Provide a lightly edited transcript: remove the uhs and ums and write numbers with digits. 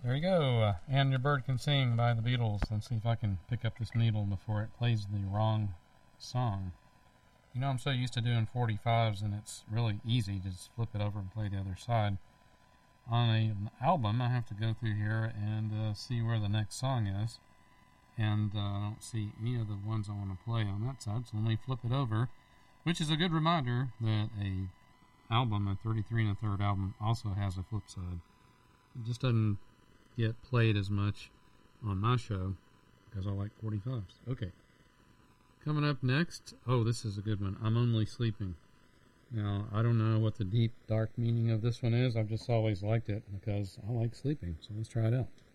There you go. And Your Bird Can Sing by the Beatles. Let's see if I can pick up this needle before it plays the wrong song. You know, I'm so used to doing 45s, and it's really easy to just flip it over and play the other side. On an album, I have to go through here and see where the next song is. And I don't see any of the ones I want to play on that side, so let me flip it over, which is a good reminder that a album, a 33 1/3 album, also has a flip side. It just doesn't get played as much on my show because I like 45s. Okay. Coming up next, oh, this is a good one. I'm Only Sleeping. Now, I don't know what the deep, dark meaning of this one is. I've just always liked it because I like sleeping. So let's try it out.